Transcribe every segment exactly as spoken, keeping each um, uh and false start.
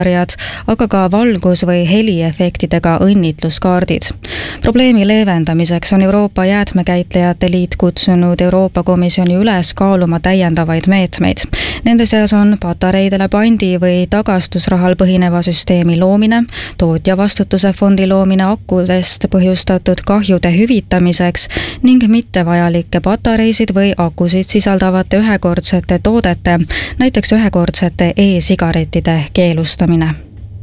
aga ka valgus- või heliefektidega õnnitluskaardid. Probleemi leevendamiseks on Euroopa Jäätmekäitlejate Liit kutsunud Euroopa Komisjoni üles kaaluma täiendavaid meetmeid. Nende seas on patareidele pandi või tagastusrahal põhineva süsteemi loomine, tootja vastutuse fondi loomine akudest põhjustatud kahjude hüvitamiseks ning mittevajalikke patareisid või akusid sisaldavate ühekordsete toodete, näiteks ühekordsete e-sigarettide keelustamine.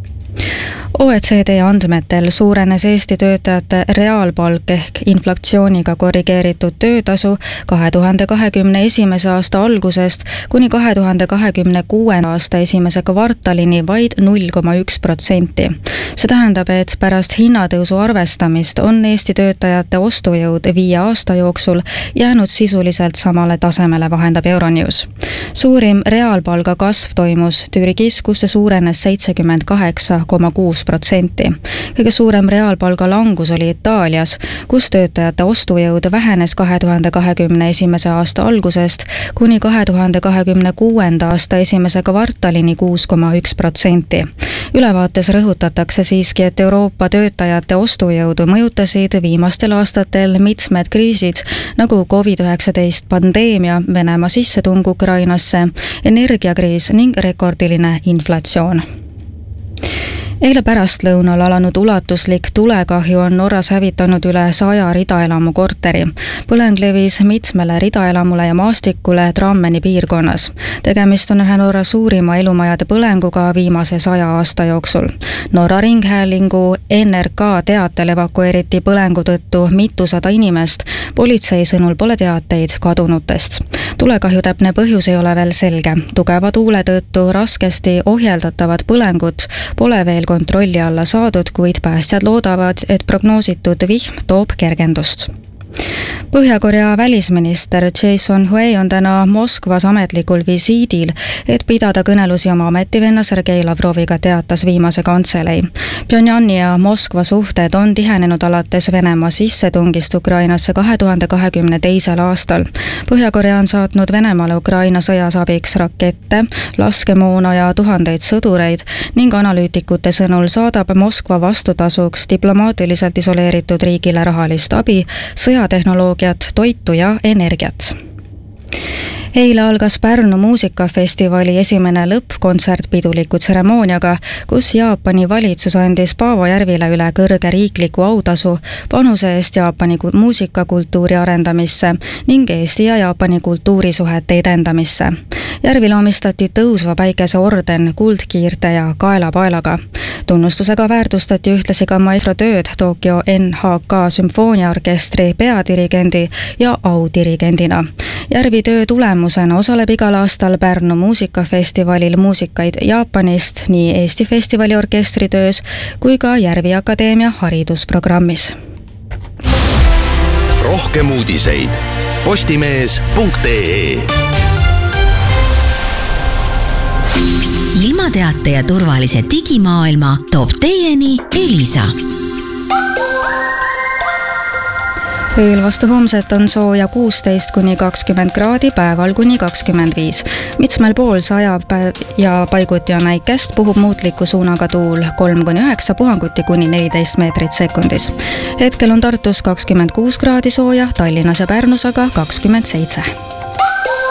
O E C D andmetel suurenes Eesti töötajate reaalpalk ehk inflatsiooniga korrigeeritud töötasu kahe tuhande kahekümne esimese aasta algusest kuni kahe tuhande kahekümne kuuenda aasta esimese kvartalini vaid null koma üks protsenti. See tähendab, et pärast hinnatõusu arvestamist on Eesti töötajate ostujõud viie aasta jooksul jäänud sisuliselt samale tasemele, vahendab Euronews. Suurim reaalpalga kasv toimus Türgis, kus see suurenes seitsekümmend kaheksa koma kuus protsenti. Kõige suurem reaalpalga langus oli Itaalias, kus töötajate ostujõud vähenes kahe tuhande kahekümne esimese aasta algusest kuni kahe tuhande kahekümne kuuenda aasta esimese kvartalini kuus koma üks protsenti. Ülevaates rõhutatakse siiski, et Euroopa töötajate ostujõudu mõjutasid viimastel aastatel mitmed kriisid, nagu covid üheksateist pandeemia, Venemaa sissetung Ukrainasse, energiakriis ning rekordiline inflatsioon. Eile pärastlõunal alanud ulatuslik tulekahju on Norras hävitanud üle saja ridaelamu korteri. Põleng levis mitmele ridaelamule ja maastikule Drammeni piirkonnas. Tegemist on ühe Norra suurima elumajade põlenguga viimase saja aasta jooksul. Norra Ringhäälingu N R K teatel evakueeriti põlengu tõttu mitusada inimest. Politsei sõnul pole teateid kadunutest. Tulekahju täpne põhjus ei ole veel selge. Tugeva tuule tõttu raskesti ohjeldatavad põlengut pole veel kontrolli alla saadud, kuid päästjad loodavad, et prognoositud vihm toob kergendust. Põhja-Korea välisminister Jason Hui on täna Moskvas ametlikul visiidil, et pidada kõnelusi oma ametivenna Sergei Lavroviga, teatas viimase kantselei. Pyongyani ja Moskva suhted on tihenenud alates Venemaa sissetungist Ukrainasse kahe tuhande kahekümne teisel aastal. Põhja-Korea on saatnud Venemaale Ukraina sõjas abiks rakette, laskemoona ja tuhandeid sõdureid ning analüütikute sõnul saadab Moskva vastutasuks diplomaatiliselt isoleeritud riigile rahalist abi, sõjatehnoloogiat, toitu ja energiat. Eile algas Pärnu muusikafestivali esimene lõppkontsert piduliku tseremooniaga, kus Jaapani valitsus andis Paavo Järvile üle kõrge riikliku autasu panuse eest Jaapani muusikakultuuri arendamisse ning Eesti ja Jaapani kultuurisuhete edendamisse. Järvile omistati tõusva päikese orden kuldkiirte ja kaelapaelaga. Tunnustusega väärtustati ühtlasi ka maestro tööd Tokyo N H K sümfooniaorkestri peadirigendi ja audirigendina. Järvi töö tulemusena osaleb igal aastal Pärnu muusikafestivalil muusikaid Jaapanist nii Eesti festivali orkestritöös kui ka Järvi Akadeemia haridusprogrammis. Rohkem uudiseid postimees punkt ee. Ilmateate ja turvalise digimaailma toob teieni Elisa. Ööl vastu homset on sooja kuusteist kuni kakskümmend kraadi, päeval kuni kakskümmend viis. Mitmel pool sajab ja paiguti on äikest, puhub muutliku suunaga tuul kolm kuni üheksa, puhanguti kuni neliteist meetrit sekundis. Hetkel on Tartus kakskümmend kuus kraadi sooja, Tallinnas ja Pärnus aga kakskümmend seitse.